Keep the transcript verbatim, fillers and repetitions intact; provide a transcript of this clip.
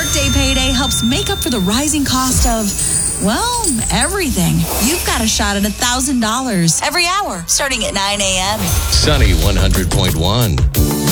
Workday Payday helps make up for the rising cost of, well, everything. You've got a shot at one thousand dollars every hour starting at nine a.m. Sunny one hundred point one.